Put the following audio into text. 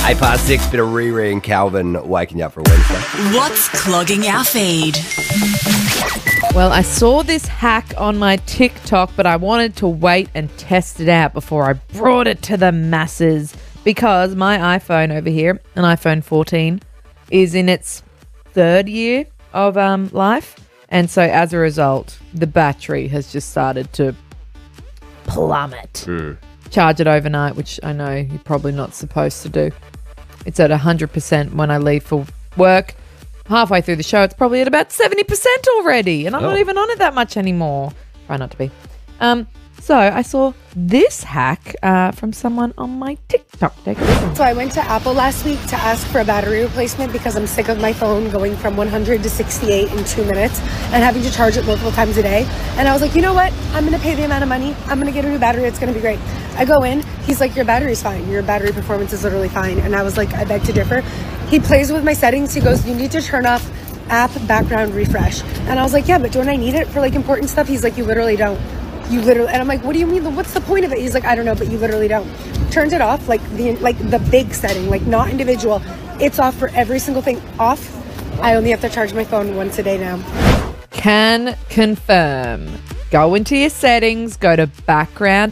8:06, bit of Riri and Calvin waking you up for a Wednesday. What's clogging our feed? Well, I saw this hack on my TikTok, but I wanted to wait and test it out before I brought it to the masses because my iPhone over here, an iPhone 14, is in its third year of life. And so as a result, the battery has just started to plummet. Charge it overnight, which I know you're probably not supposed to do. It's at 100% when I leave for work. Halfway through the show, it's probably at about 70% already, and I'm not even on it that much anymore. Try not to be. So I saw this hack from someone on my TikTok. So I went to Apple last week to ask for a battery replacement because I'm sick of my phone going from 100 to 68 in 2 minutes and having to charge it multiple times a day. And I was like, you know what? I'm going to pay the amount of money. I'm going to get a new battery. It's going to be great. I go in. He's like, your battery's fine. Your battery performance is literally fine. And I was like, I beg to differ. He plays with my settings. He goes, you need to turn off app background refresh. And I was like, yeah, but don't I need it for like important stuff? He's like, you literally don't. You literally, and I'm like, what do you mean? What's the point of it? He's like, I don't know, but you literally don't. Turned it off, like the big setting, like not individual. It's off for every single thing. Off. I only have to charge my phone once a day now. Can confirm. Go into your settings, go to background